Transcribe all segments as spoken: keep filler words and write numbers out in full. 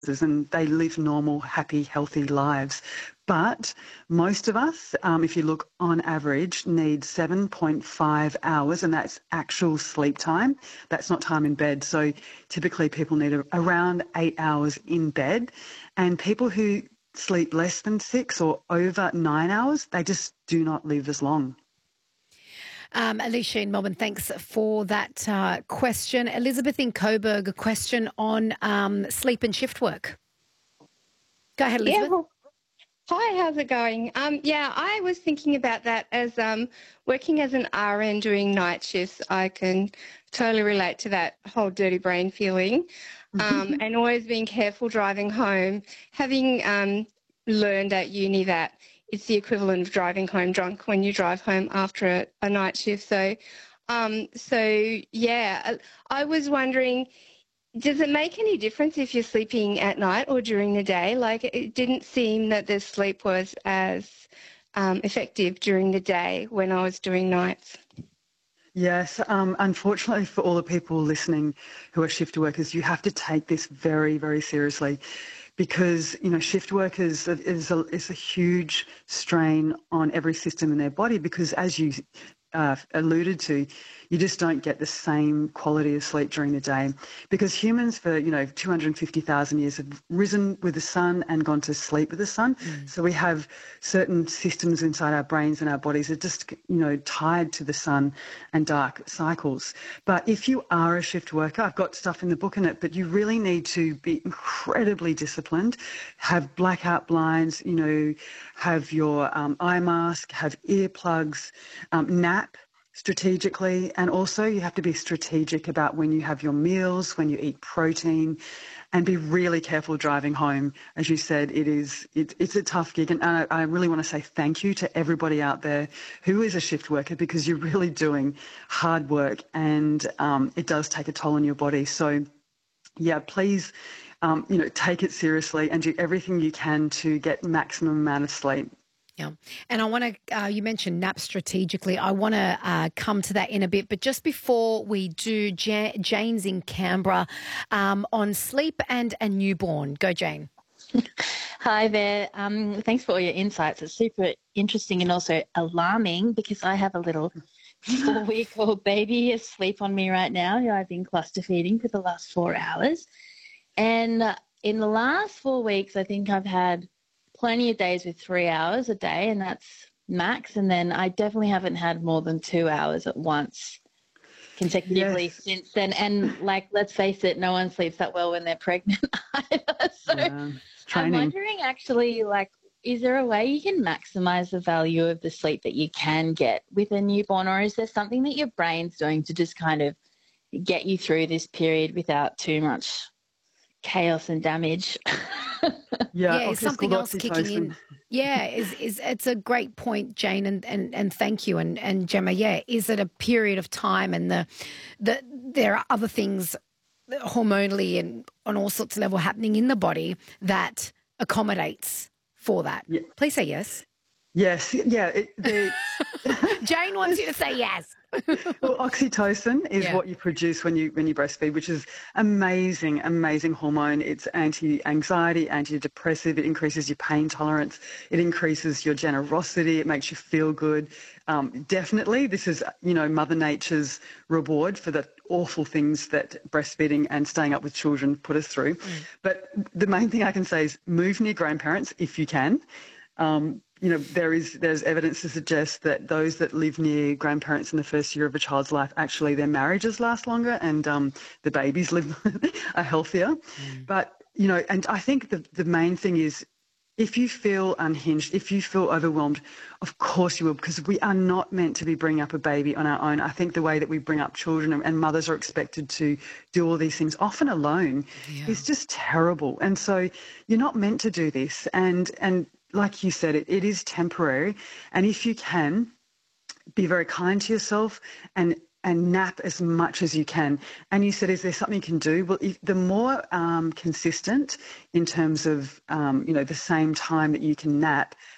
and they live normal, happy, healthy lives. But most of us, um, if you look on average, need seven point five hours, and that's actual sleep time. That's not time in bed. So typically people need a, around eight hours in bed. And people who sleep less than six or over nine hours, they just do not live as long. Um, Alicia in Melbourne, thanks for that uh, question. Elizabeth in Coburg, a question on um, sleep and shift work. Go ahead, Elizabeth. Yeah, well, hi, how's it going? Um, yeah, I was thinking about that as um, working as an R N doing night shifts. I can totally relate to that whole dirty brain feeling, um, and always being careful driving home. Having um, learned at uni that it's the equivalent of driving home drunk when you drive home after a, a night shift. So, um, so yeah, I was wondering, does it make any difference if you're sleeping at night or during the day? Like, it didn't seem that the sleep was as um, effective during the day when I was doing nights. Yes, um, unfortunately for all the people listening who are shift workers, you have to take this very, very seriously, because, you know, shift workers is a, is a huge strain on every system in their body, because as you uh, alluded to, you just don't get the same quality of sleep during the day, because humans for, you know, two hundred fifty thousand years have risen with the sun and gone to sleep with the sun. Mm. So we have certain systems inside our brains and our bodies that are just, you know, tied to the sun and dark cycles. But if you are a shift worker, I've got stuff in the book in it, but you really need to be incredibly disciplined, have blackout blinds, you know, have your um, eye mask, have earplugs, um, nap strategically, and also you have to be strategic about when you have your meals, when you eat protein, and be really careful driving home. As you said, it is it, it's a tough gig, and I, I really want to say thank you to everybody out there who is a shift worker, because you're really doing hard work, and um, it does take a toll on your body. So yeah, please um, you know, take it seriously and do everything you can to get maximum amount of sleep. Yeah. And I want to, uh, you mentioned nap strategically. I want to uh, come to that in a bit. But just before we do, ja- Jane's in Canberra um, on sleep and a newborn. Go, Jane. Hi there. Um, thanks for all your insights. It's super interesting and also alarming, because I have a little four-week-old baby asleep on me right now. You know, I've been cluster feeding for the last four hours. And uh, in the last four weeks, I think I've had plenty of days with three hours a day, and that's max. And then I definitely haven't had more than two hours at once consecutively yes. since then. And like, let's face it, no one sleeps that well when they're pregnant either. So yeah. I'm wondering, actually, like, is there a way you can maximize the value of the sleep that you can get with a newborn, or is there something that your brain's doing to just kind of get you through this period without too much chaos and damage? Yeah, yeah, is something else kicking in? Yeah, is is it's a great point, Jane, and, and, and thank you, and, and Gemma. Yeah, is it a period of time, and the the there are other things hormonally and on all sorts of level happening in the body that accommodates for that? Yeah. Please say yes. Yes, yeah. It, the... Jane wants you to say yes. Well, oxytocin is yeah. what you produce when you when you breastfeed, which is amazing, amazing hormone. It's anti-anxiety, antidepressive. It increases your pain tolerance. It increases your generosity. It makes you feel good. Um, definitely, this is, you know, Mother Nature's reward for the awful things that breastfeeding and staying up with children put us through. Mm. But the main thing I can say is move near grandparents if you can. Um, You know, there is there's evidence to suggest that those that live near grandparents in the first year of a child's life, actually their marriages last longer, and um, the babies live are healthier. Mm. But, you know, and I think the the main thing is, if you feel unhinged, if you feel overwhelmed, of course you will, because we are not meant to be bringing up a baby on our own. I think the way that we bring up children, and mothers are expected to do all these things, often alone, yeah. is just terrible. And so you're not meant to do this. And and like you said, it, it is temporary. And if you can, be very kind to yourself and and nap as much as you can. And you said, is there something you can do? Well, if, the more um, consistent in terms of, um, you know, the same time that you can nap,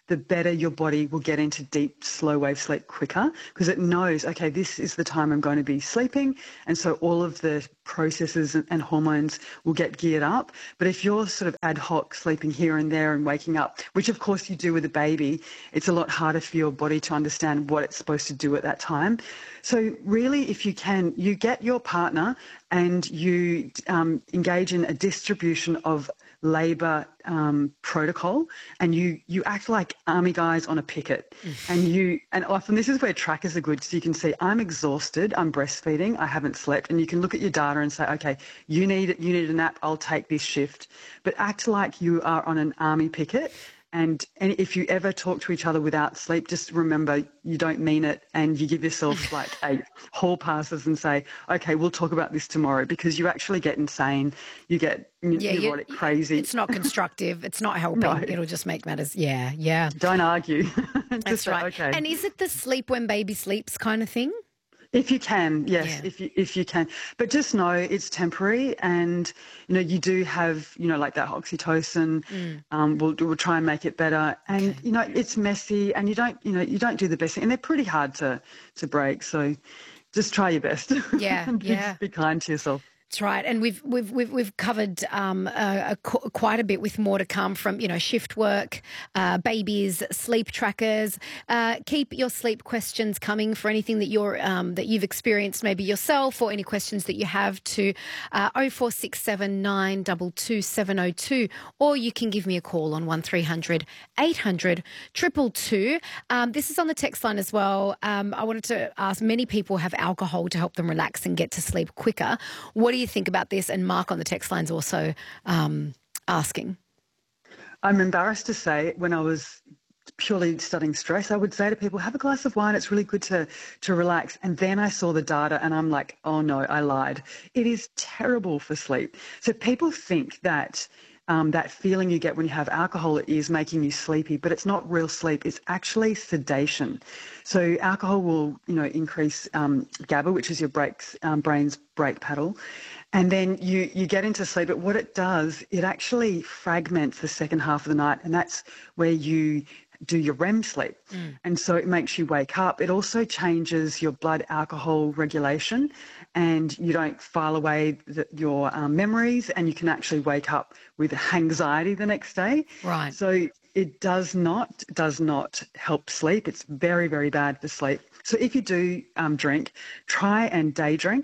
the better your body will get into deep, slow wave sleep quicker, because it knows, okay, this is the time I'm going to be sleeping. And so all of the processes and hormones will get geared up. But if you're sort of ad hoc sleeping here and there and waking up, which of course you do with a baby, it's a lot harder for your body to understand what it's supposed to do at that time. So really, if you can, you get your partner and you um, engage in a distribution of labour um, protocol, and you you act like army guys on a picket. and you and often this is where trackers are good, so you can see, I'm exhausted, I'm breastfeeding, I haven't slept, and you can look at your data and say, okay, you need you need a nap, I'll take this shift. But act like you are on an army picket. And, and if you ever talk to each other without sleep, just remember you don't mean it, and you give yourself like eight hall passes and say, okay, we'll talk about this tomorrow, because you actually get insane. You get yeah, neurotic you, crazy. It's not constructive. It's not helping. No. It'll just make matters. Yeah, yeah. Don't argue. That's say, right. Okay. And is it the sleep when baby sleeps kind of thing? If you can, yes, yeah. if you if you can. But just know it's temporary, and, you know, you do have, you know, like that oxytocin. Mm. Um, we'll, we'll try and make it better. And, okay. you know, it's messy, and you don't, you know, you don't do the best thing. And they're pretty hard to, to break. So just try your best. Yeah, and yeah. Be, be kind to yourself. That's right, and we've we've we've we've covered um, a, a, quite a bit, with more to come from, you know, shift work, uh, babies, sleep trackers. Uh, keep your sleep questions coming for anything that you're um, that you've experienced, maybe yourself, or any questions that you have, to uh, oh four six seven nine two two seven oh two, or you can give me a call on one three hundred eight hundred two two two. Um, this is on the text line as well. Um, I wanted to ask, many people have alcohol to help them relax and get to sleep quicker. What do you think about this? And Mark on the text line's also um, asking. I'm embarrassed to say, when I was purely studying stress, I would say to people, have a glass of wine, it's really good to to relax. And then I saw the data and I'm like, oh no, I lied. It is terrible for sleep. So people think that Um, that feeling you get when you have alcohol is making you sleepy, but it's not real sleep. It's actually sedation. So alcohol will, you know, increase um, GABA, which is your brakes, um, brain's brake pedal, and then you, you get into sleep. But what it does, it actually fragments the second half of the night, and that's where you do your R E M sleep. Mm. And so it makes you wake up. It also changes your blood alcohol regulation, and you don't file away the, your um, memories, and you can actually wake up with anxiety the next day. Right. So it does not, does not help sleep. It's very, very bad for sleep. So if you do um, drink, try and day drink,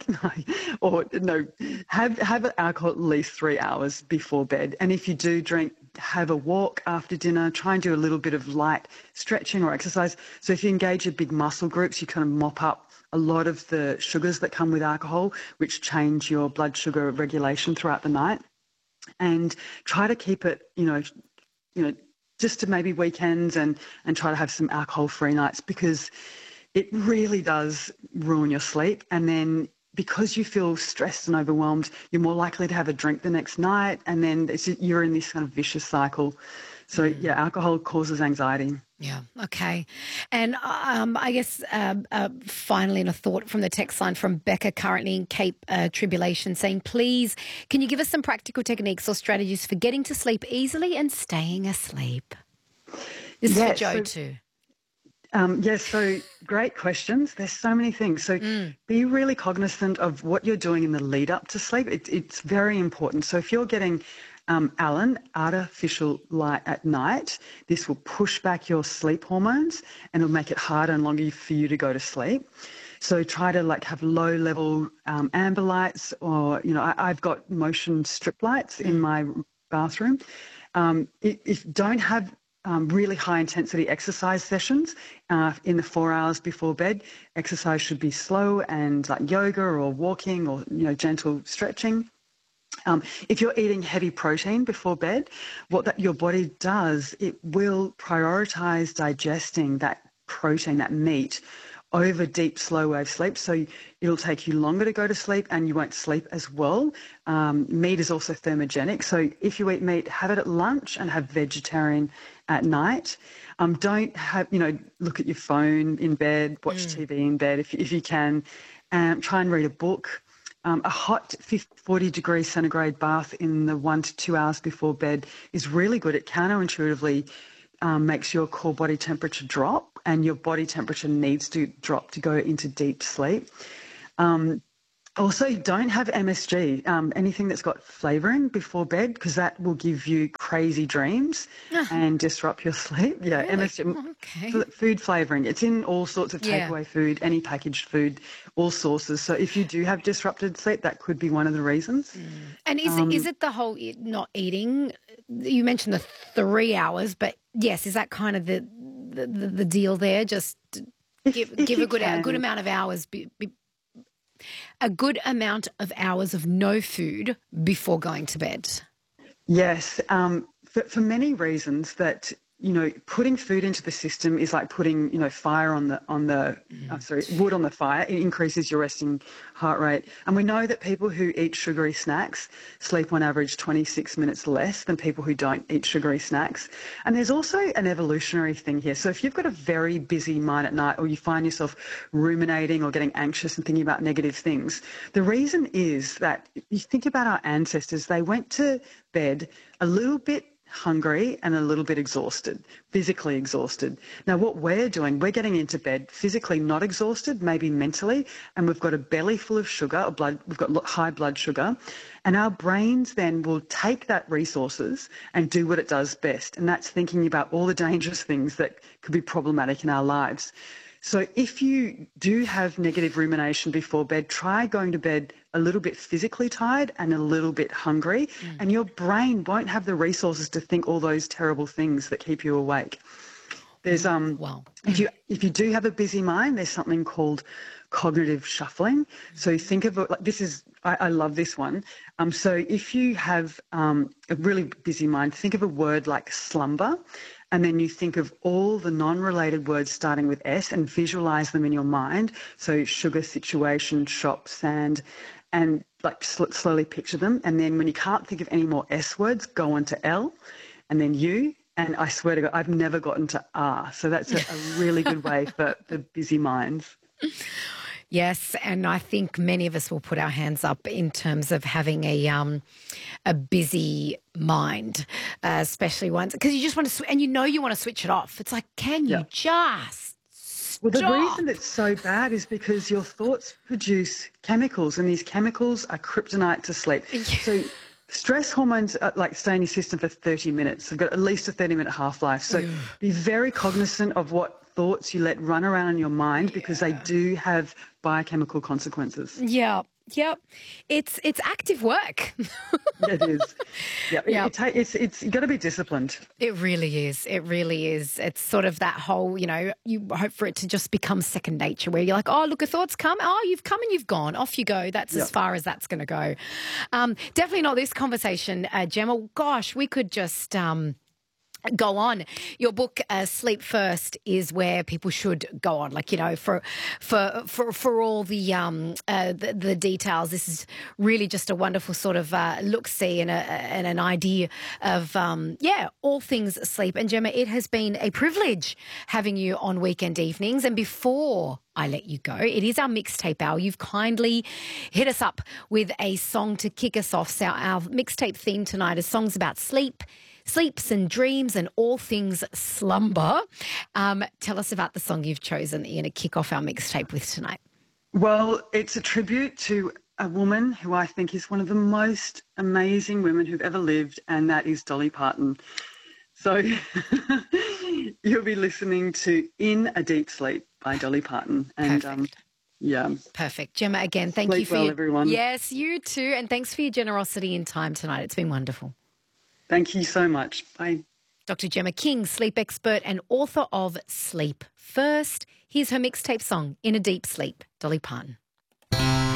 or no, have, have alcohol at least three hours before bed. And if you do drink, have a walk after dinner, try and do a little bit of light stretching or exercise. So if you engage in big muscle groups, you kind of mop up a lot of the sugars that come with alcohol, which change your blood sugar regulation throughout the night. And try to keep it, you know, you know, just to maybe weekends, and, and try to have some alcohol-free nights, because it really does ruin your sleep. And then because you feel stressed and overwhelmed, you're more likely to have a drink the next night, and then it's, you're in this kind of vicious cycle. So, mm. yeah, alcohol causes anxiety. Yeah, okay. And um, I guess uh, uh, finally, in a thought from the text line from Becca, currently in Cape uh, Tribulation, saying, please, can you give us some practical techniques or strategies for getting to sleep easily and staying asleep? This is yeah, for Joe so, too. Um, yes, so great questions. There's so many things. So mm. be really cognizant of what you're doing in the lead up to sleep. It, it's very important. So if you're getting um, Alan, artificial light at night, this will push back your sleep hormones, and it'll make it harder and longer for you to go to sleep. So try to like have low level um, amber lights, or, you know, I, I've got motion strip lights mm. in my bathroom. Um, if, if don't have Um, really high intensity exercise sessions uh, in the four hours before bed. Exercise should be slow and like yoga or walking, or, you know, gentle stretching. Um, if you're eating heavy protein before bed, what that your body does, it will prioritize digesting that protein, that meat, over deep, slow wave sleep. So it'll take you longer to go to sleep, and you won't sleep as well. Um, meat is also thermogenic. So if you eat meat, have it at lunch, and have vegetarian at night. Um, don't have, you know, look at your phone in bed, watch mm. T V in bed if, if you can. Um, try and read a book. Um, a hot forty degrees centigrade bath in the one to two hours before bed is really good. It counterintuitively um, makes your core body temperature drop, and your body temperature needs to drop to go into deep sleep. Um, Also, don't have M S G, um, anything that's got flavouring before bed, because that will give you crazy dreams and disrupt your sleep. Yeah, really? M S G, okay. food flavouring. It's in all sorts of takeaway yeah. food, any packaged food, all sources. So if you do have disrupted sleep, that could be one of the reasons. Mm. And is, um, is it the whole not eating? You mentioned the three hours, but yes, is that kind of the the, the, the deal there? Just if, give, if give a good, can. a good amount of hours be, be, a good amount of hours of no food before going to bed. Yes, um, for, for many reasons that, you know, putting food into the system is like putting, you know, fire on the, on the, mm. I'm sorry, wood on the fire. It increases your resting heart rate. And we know that people who eat sugary snacks sleep on average twenty-six minutes less than people who don't eat sugary snacks. And there's also an evolutionary thing here. So if you've got a very busy mind at night, or you find yourself ruminating or getting anxious and thinking about negative things, the reason is that you think about our ancestors, they went to bed a little bit hungry and a little bit exhausted, physically exhausted. Now, what we're doing, we're getting into bed physically not exhausted, maybe mentally, and we've got a belly full of sugar, or blood, we've got high blood sugar, and our brains then will take that resources and do what it does best, and that's thinking about all the dangerous things that could be problematic in our lives. So if you do have negative rumination before bed, try going to bed a little bit physically tired and a little bit hungry, mm. and your brain won't have the resources to think all those terrible things that keep you awake. There's um, wow. if you if you do have a busy mind, there's something called cognitive shuffling. So think of it like this is I, I love this one. Um, so if you have um, a really busy mind, think of a word like slumber. And then you think of all the non-related words starting with S and visualize them in your mind. So sugar, situation, shop, sand, and like sl- slowly picture them. And then when you can't think of any more S words, go on to L and then U. And I swear to God, I've never gotten to R. So that's a, a really good way for, for busy minds. Yes, and I think many of us will put our hands up in terms of having a um, a busy mind, uh, especially ones because you just want to, sw- and you know you want to switch it off. It's like, can you yeah. just stop? Well, the reason it's so bad is because your thoughts produce chemicals, and these chemicals are kryptonite to sleep. So stress hormones are like stay in your system for thirty minutes. They've got at least a thirty-minute half-life. So be very cognizant of what thoughts you let run around in your mind, because yeah. they do have biochemical consequences. Yeah. Yep. It's it's active work. It is. Yeah. It, yep. it, it's it's you've got to be disciplined. It really is. It really is. It's sort of that whole, you know, you hope for it to just become second nature where you're like, oh, look, a thought's come. Oh, you've come and you've gone. Off you go. That's yep. as far as that's going to go. Um, definitely not this conversation, uh, Gemma. Gosh, we could just... Um, go on. Your book, uh, Sleep First, is where people should go on. Like, you know, for for for, for all the, um, uh, the the details, this is really just a wonderful sort of uh, look-see and, a, and an idea of, um, yeah, all things sleep. And Gemma, it has been a privilege having you on weekend evenings. And before I let you go, it is our mixtape hour. You've kindly hit us up with a song to kick us off. So our mixtape theme tonight is songs about sleep, sleeps and dreams and all things slumber. Um, tell us about the song you've chosen that you're going to kick off our mixtape with tonight. Well, it's a tribute to a woman who I think is one of the most amazing women who've ever lived, and that is Dolly Parton. So you'll be listening to In a Deep Sleep by Dolly Parton. And Perfect. um yeah. Perfect. Gemma, again, thank Sleep you for well, your, everyone. Yes, you too. And thanks for your generosity in time tonight. It's been wonderful. Thank you so much. Bye. Doctor Gemma King, sleep expert and author of Sleep First. Here's her mixtape song, In a Deep Sleep, Dolly Parton.